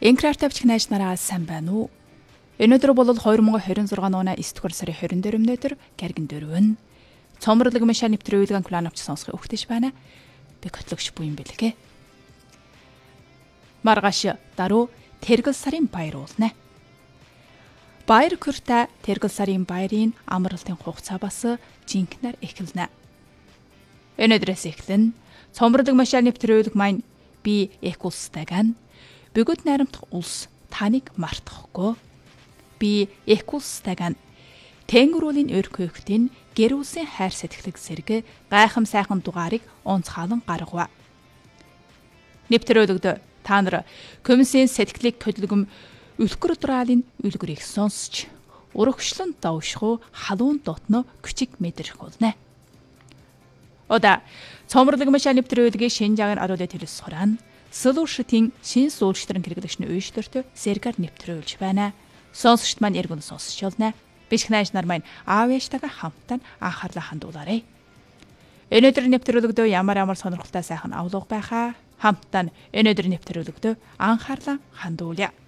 Энкрар тавьчих найз нараа сайн байна уу? Өнөөдөр бол 2026 оны 9 дугаар сарын 24-нд Гэргэн дөрвөн цомрлог машин нэвтрүүлгэн план авч сонсох өгтөж байна. Би котлогч буян бэлгээ. Маргааш даруй тэргэл сарын баяр уулна. Баяр хүртэ тэргэл сарын баярын амралтын хугацаа бас жинхнээр эхэлнэ. Өнөөдрөөс эхлэн цомрлог машин нэвтрүүлэг маань би экулстайган бүгд найрамдах улс таныг мартахгүй. Би экулстайган Тэнгэрүүлийн өрхөөхтийн гэр бүлийн хайр сэтгэлэг сэргэ гайхам сайхан дугаарыг онцгойлон гаргав. Нэвтрүүлэгт та нар комиссийн сэтгэлийг хөдөлгөм үлгэрдралын үлгэрийг сонсч урагшлан давшхуу халуун дотно küçük мэдрэх болно. Ода цомрлог машин нэвтрүүлгийн шинжаагийн аруулын төлөс суран Solution-ийн шин сүүлчтрэн хэрэглэгчний үйлчлэлт зэрэгээр нэвтрүүлж байна. Сонсогчд маань эргэн сонсч байна. Биш найз нар маань аав ээжтэйгээ хамтдаа анхаарлаа хандуулаарай. Өнөөдөр нэвтрүүлэгдөө ямар сонирхолтой сайхан авлага байхаа хамтдаа өнөөдөр нэвтрүүлэгдөө анхаарлаа хандуулъя.